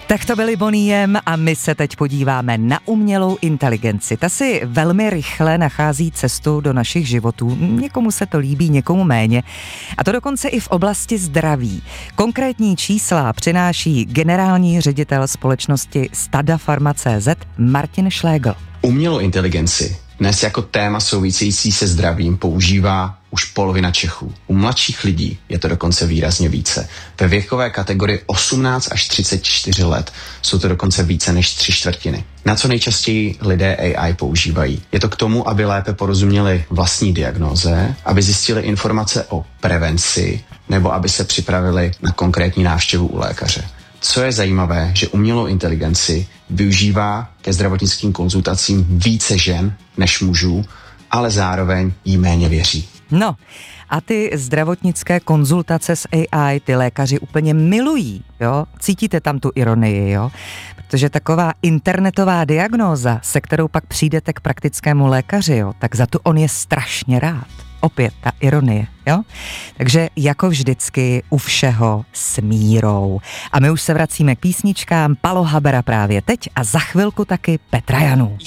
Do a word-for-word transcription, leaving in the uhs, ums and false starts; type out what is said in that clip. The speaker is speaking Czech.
Tak to byli Boney M a my se teď podíváme na umělou inteligenci. Ta si velmi rychle nachází cestu do našich životů. Někomu se to líbí, někomu méně. A to dokonce i v oblasti zdraví. Konkrétní čísla přináší generální ředitel společnosti Stada Pharma tečka cé zet Martin Schlegel. Umělou inteligenci dnes jako téma související se zdravím používá už polovina Čechů. U mladších lidí je to dokonce výrazně více. Ve věkové kategorii osmnáct až třicet čtyři let jsou to dokonce více než tři čtvrtiny. Na co nejčastěji lidé A I používají? Je to k tomu, aby lépe porozuměli vlastní diagnóze, aby zjistili informace o prevenci nebo aby se připravili na konkrétní návštěvu u lékaře. Co je zajímavé, že umělou inteligenci využívá ke zdravotnickým konzultacím více žen než mužů, ale zároveň jí méně věří. No a ty zdravotnické konzultace s A I ty lékaři úplně milují, jo? Cítíte tam tu ironii, jo? Protože taková internetová diagnóza, se kterou pak přijdete k praktickému lékaři, jo? Tak za tu on je strašně rád. Opět ta ironie, jo? Takže jako vždycky u všeho s mírou. A my už se vracíme k písničkám Palo Habera právě teď a za chvilku taky Petra Janů.